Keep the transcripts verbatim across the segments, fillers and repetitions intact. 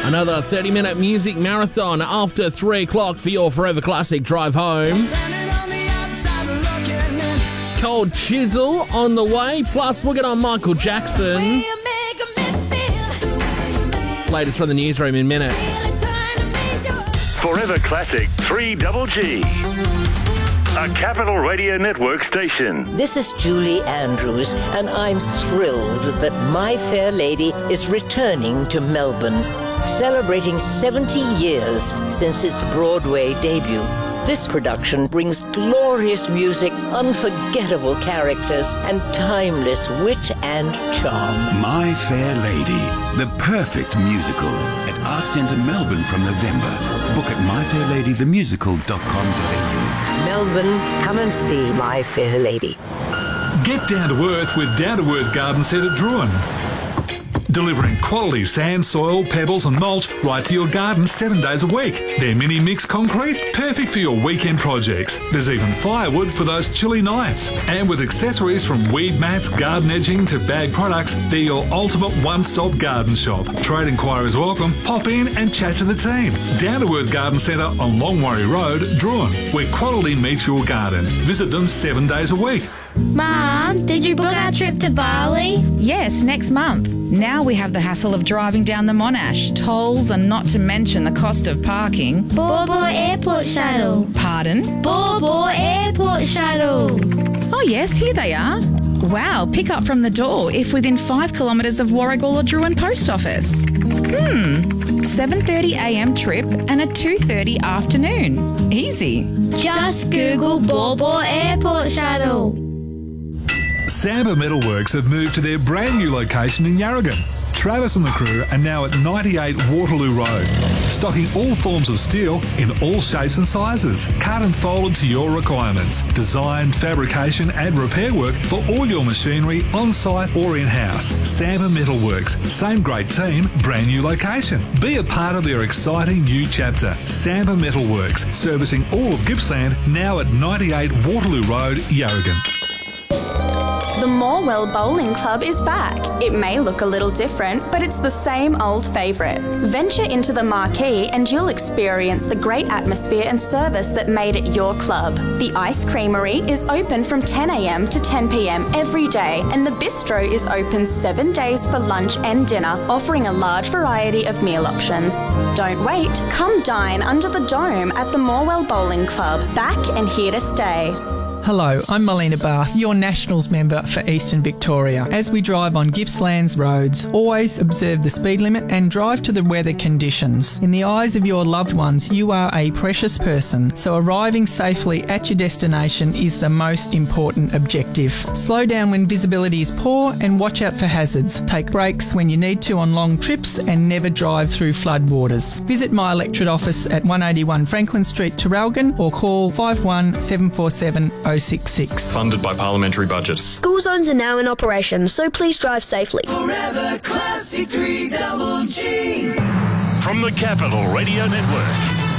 Another thirty-minute music marathon after three o'clock for your Forever Classic drive home. Cold Chisel on the way, plus we'll get on Michael Jackson. Latest from the newsroom in minutes. Forever Classic three Double G. A Capital Radio Network station. This is Julie Andrews, and I'm thrilled that My Fair Lady is returning to Melbourne, celebrating seventy years since its Broadway debut. This production brings glorious music, unforgettable characters, and timeless wit and charm. My Fair Lady, the perfect musical at Arts Centre Melbourne from November. Book at my fair lady the musical dot com dot a u. Melbourne, come and see My Fair Lady. Get down to earth with Down to Earth Garden Centre Druin. Delivering quality sand, soil, pebbles and mulch right to your garden seven days a week. Their mini mix concrete, perfect for your weekend projects. There's even firewood for those chilly nights. And with accessories from weed mats, garden edging to bag products, they're your ultimate one-stop garden shop. Trade inquiries welcome. Pop in and chat to the team. Down to Earth Garden Centre on Longwarry Road, Druin, where quality meets your garden. Visit them seven days a week. Mum, did you book our trip to Bali? Yes, next month. Now we have the hassle of driving down the Monash, tolls and not to mention the cost of parking. Baw Baw Airport Shuttle. Pardon? Baw Baw Airport Shuttle. Oh yes, here they are. Wow, pick up from the door if within five kilometres of Warragul or Druin Post Office. Hmm, seven thirty a m trip and a two thirty afternoon. Easy. Just Google Baw Baw Airport Shuttle. Samba Metalworks have moved to their brand new location in Yarragon. Travis and the crew are now at ninety-eight Waterloo Road, stocking all forms of steel in all shapes and sizes, cut and folded to your requirements. Design, fabrication and repair work for all your machinery on-site or in-house. Samba Metalworks, same great team, brand new location. Be a part of their exciting new chapter. Samba Metalworks, servicing all of Gippsland, now at ninety-eight Waterloo Road, Yarragon. The Morwell Bowling Club is back. It may look a little different, but it's the same old favourite. Venture into the marquee and you'll experience the great atmosphere and service that made it your club. The Ice Creamery is open from ten a m to ten p m every day, and the Bistro is open seven days for lunch and dinner, offering a large variety of meal options. Don't wait, come dine under the dome at the Morwell Bowling Club, back and here to stay. Hello, I'm Melina Bath, your Nationals member for Eastern Victoria. As we drive on Gippsland's roads, always observe the speed limit and drive to the weather conditions. In the eyes of your loved ones, you are a precious person, so arriving safely at your destination is the most important objective. Slow down when visibility is poor and watch out for hazards. Take breaks when you need to on long trips and never drive through floodwaters. Visit my electorate office at one eighty-one Franklin Street, Terralgan, or call five one seven four seven oh six six. Funded by Parliamentary Budget. School zones are now in operation, so please drive safely. Forever Classic three Double G. From the Capital Radio Network.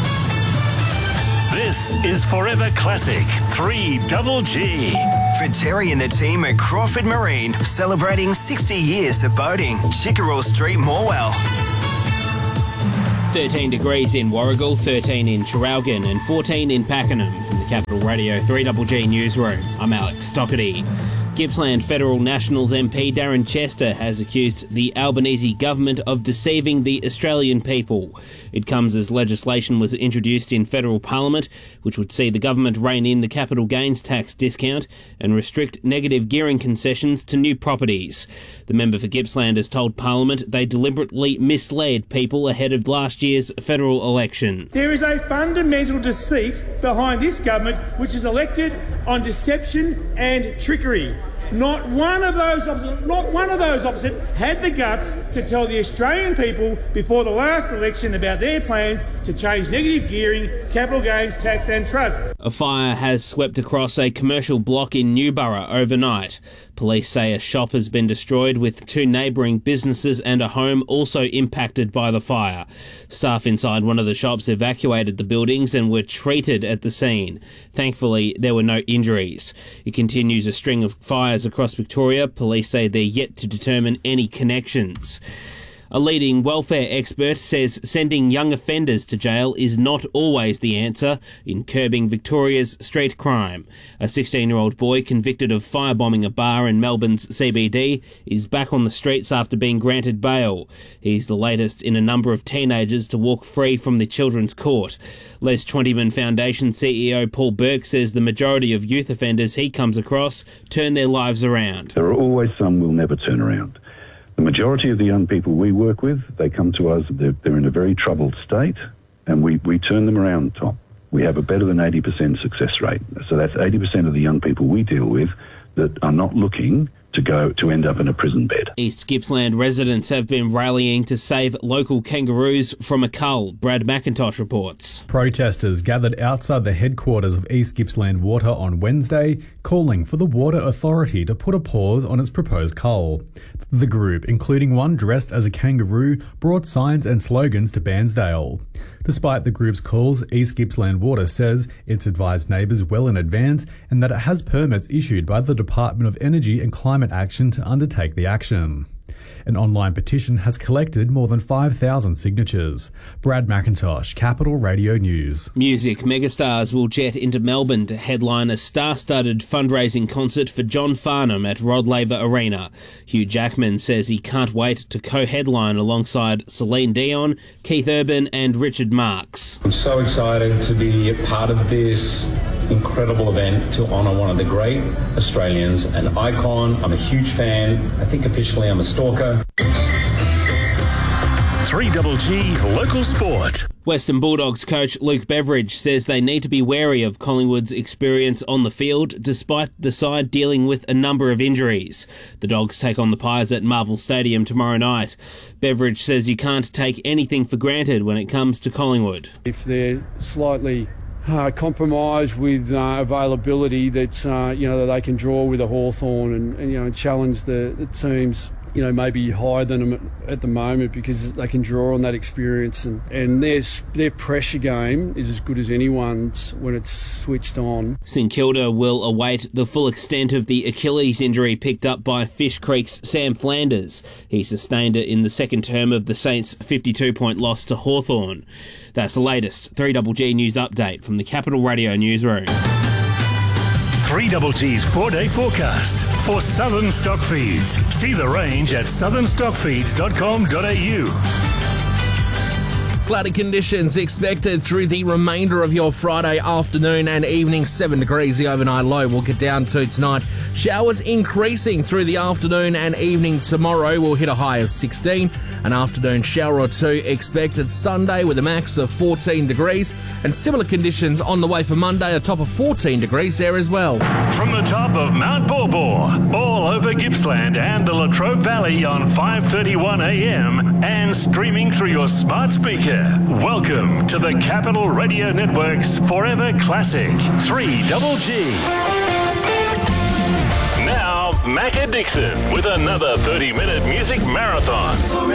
This is Forever Classic three Double G. For Terry and the team at Crawford Marine, celebrating sixty years of boating. Chickerell Street, Morwell. thirteen degrees in Warragul, thirteen in Traralgon and fourteen in Pakenham. From the Capital Radio three Double G Newsroom, I'm Alex Doherty. Gippsland Federal Nationals M P Darren Chester has accused the Albanese government of deceiving the Australian people. It comes as legislation was introduced in federal parliament, which would see the government rein in the capital gains tax discount and restrict negative gearing concessions to new properties. The member for Gippsland has told Parliament they deliberately misled people ahead of last year's federal election. There is a fundamental deceit behind this government, which is elected on deception and trickery. Not one of those opposite, not one of those opposite had the guts to tell the Australian people before the last election about their plans to change negative gearing, capital gains tax and trust. A fire has swept across a commercial block in Newborough overnight. Police say a shop has been destroyed, with two neighbouring businesses and a home also impacted by the fire. Staff inside one of the shops evacuated the buildings and were treated at the scene. Thankfully, there were no injuries. It continues a string of fires across Victoria. Police say they're yet to determine any connections. A leading welfare expert says sending young offenders to jail is not always the answer in curbing Victoria's street crime. A sixteen-year-old boy convicted of firebombing a bar in Melbourne's C B D is back on the streets after being granted bail. He's the latest in a number of teenagers to walk free from the Children's Court. Les Twentyman Foundation C E O Paul Burke says the majority of youth offenders he comes across turn their lives around. There are always some will never turn around. The majority of the young people we work with, they come to us, they're, they're in a very troubled state, and we, we turn them around, Tom. We have a better than eighty percent success rate. So that's eighty percent of the young people we deal with that are not looking to go to end up in a prison bed. East Gippsland residents have been rallying to save local kangaroos from a cull. Brad McIntosh reports. Protesters gathered outside the headquarters of East Gippsland Water on Wednesday, calling for the Water Authority to put a pause on its proposed cull. The group, including one dressed as a kangaroo, brought signs and slogans to Bairnsdale. Despite the group's calls, East Gippsland Water says it's advised neighbours well in advance and that it has permits issued by the Department of Energy and Climate Action to undertake the action. An online petition has collected more than five thousand signatures. Brad McIntosh, Capital Radio News. Music megastars will jet into Melbourne to headline a star-studded fundraising concert for John Farnham at Rod Laver Arena. Hugh Jackman says he can't wait to co-headline alongside Celine Dion, Keith Urban and Richard Marx. I'm so excited to be a part of this incredible event to honour one of the great Australians, an icon. I'm a huge fan. I think officially I'm a stalker. three G G Local Sport. Western Bulldogs coach Luke Beveridge says they need to be wary of Collingwood's experience on the field, despite the side dealing with a number of injuries. The Dogs take on the Pies at Marvel Stadium tomorrow night. Beveridge says you can't take anything for granted when it comes to Collingwood. If they're slightly Uh, compromise with uh, availability that's uh, you know that they can draw with a Hawthorn and, and you know challenge the, the teams you know maybe higher than them at, at the moment because they can draw on that experience and, and their their pressure game is as good as anyone's when it's switched on. St Kilda will await the full extent of the Achilles injury picked up by Fish Creek's Sam Flanders. He sustained it in the second term of the Saints' fifty-two point loss to Hawthorn. That's the latest three G G News update from the Capital Radio newsroom. three G G's four-day forecast for Southern Stock Feeds. See the range at southern stock feeds dot com dot a u. Cloudy conditions expected through the remainder of your Friday afternoon and evening. seven degrees, the overnight low will get down to tonight. Showers increasing through the afternoon and evening tomorrow. We'll hit a high of sixteen. An afternoon shower or two expected Sunday with a max of fourteen degrees. And similar conditions on the way for Monday, a top of fourteen degrees there as well. From the top of Mount Borbor, all over Gippsland and the Latrobe Valley on five thirty-one a m and streaming through your smart speaker. Welcome to the Capital Radio Network's Forever Classic three G G. Now, Macca Dixon with another thirty minute music marathon.